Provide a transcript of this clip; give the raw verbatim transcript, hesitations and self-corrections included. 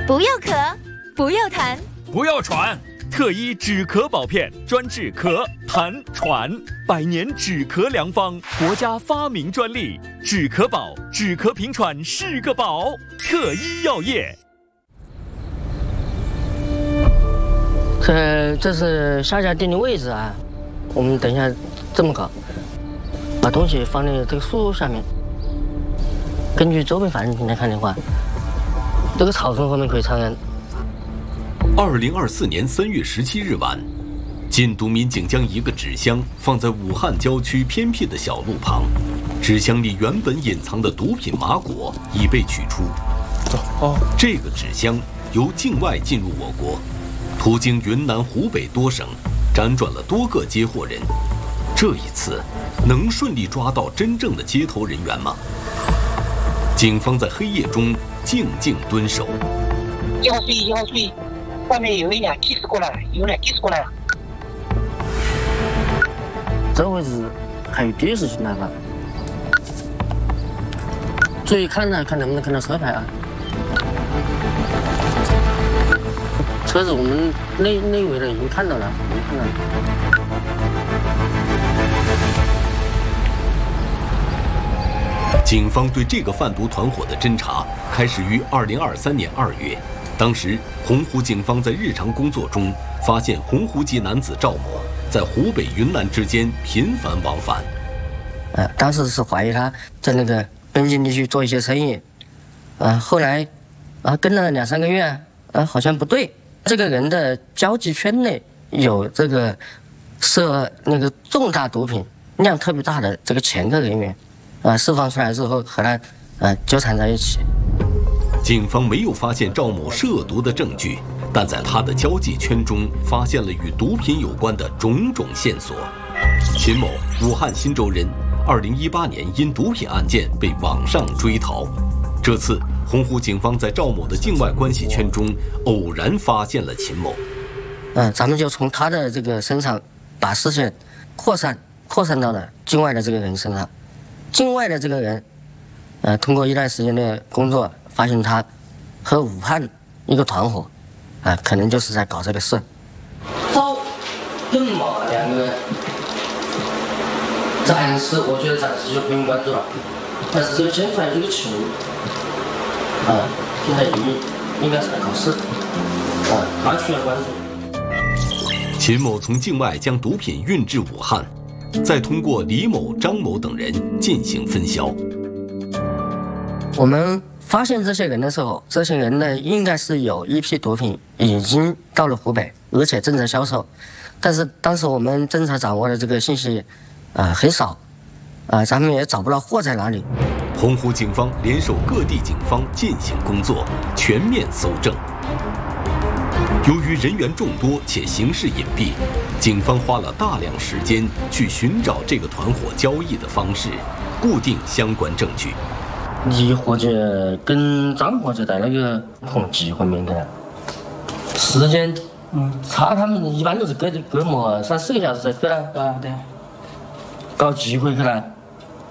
不要咳，不要痰， 不要喘。特医止咳宝片，专治咳、痰、喘，百年止咳良方，国家发明专利。止咳宝，止咳平喘是个宝。特医药业。 这这是下家店的位置啊，我们等一下这么搞，把东西放在这个树下面。根据周边环境来看的话，这个草丛后面可以藏人。 二零二四年三月十七日晚，禁毒民警将一个纸箱放在武汉郊区偏僻的小路旁，纸箱里原本隐藏的毒品麻果已被取出。 哦， 这个纸箱由境外进入我国，途经云南、湖北多省，辗转了多个接货人。这一次，能顺利抓到真正的接头人员吗？警方在黑夜中静静蹲守。 一号注意，一号注意，外面有一辆的士过来，有辆的士过来了。 这个位置还有的士进来了，注意看呢，看能不能看到车牌啊。车子我们内内围的已经看到了，已经看到了。 警方对这个贩毒团伙的侦查开始于二零二三年二月。当时，洪湖警方在日常工作中发现洪湖籍男子赵某在湖北、云南之间频繁往返。 呃，当时是怀疑他在那个边境地区做一些生意，呃，后来啊跟了两三个月，啊好像不对，这个人的交际圈内有这个涉那个重大毒品量特别大的这个前科人员，啊释放出来之后和他呃纠缠在一起。 警方没有发现赵某涉毒的证据，但在他的交际圈中发现了与毒品有关的种种线索。秦某，武汉新洲人，二零一八年因毒品案件被网上追逃。这次，洪湖警方在赵某的境外关系圈中偶然发现了秦某。 嗯、呃，咱们就从他的这个身上把视线扩散扩散到了境外的这个人身上。境外的这个人，呃，通过一段时间的工作，发现他和武汉一个团伙，啊、呃，可能就是在搞这个事。赵、邓某两个人，暂时我觉得暂时就不用关注了。但是这个监出来这个球，啊、呃，现在应应该是在搞事，啊、呃，他需要关注。 秦某从境外将毒品运至武汉，再通过李某、张某等人进行分销。 我们发现这些人的时候，这些人呢应该是有一批毒品已经到了湖北，而且正在销售。但是当时我们侦查掌握的这个信息，啊、呃、很少，啊、呃、咱们也找不到货在哪里。 洪湖警方联手各地警方进行工作，全面搜证。由于人员众多且形势隐蔽，警方花了大量时间去寻找这个团伙交易的方式，固定相关证据。 李伙计跟张伙计在那个碰集会面的时间，嗯，差他们一般都是隔隔么三四个小时才对了，啊对，搞集会去了。